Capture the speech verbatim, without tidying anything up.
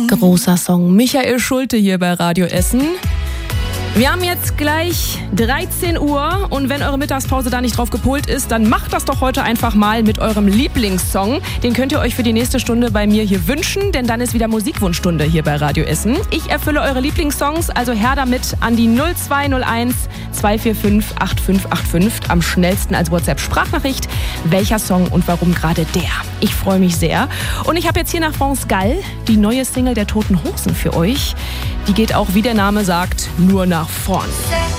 Großer Song. Michael Schulte hier bei Radio Essen. Wir haben jetzt gleich dreizehn Uhr und wenn eure Mittagspause da nicht drauf gepolt ist, dann macht das doch heute einfach mal mit eurem Lieblingssong. Den könnt ihr euch für die nächste Stunde bei mir hier wünschen, denn dann ist wieder Musikwunschstunde hier bei Radio Essen. Ich erfülle eure Lieblingssongs, also her damit an die null zwei null eins zwei vier fünf acht fünf acht fünf. Am schnellsten als WhatsApp-Sprachnachricht. Welcher Song und warum gerade der? Ich freue mich sehr. Und ich habe jetzt hier nach France Gall die neue Single der Toten Hosen für euch. Die geht auch, wie der Name sagt, nur nach vorn.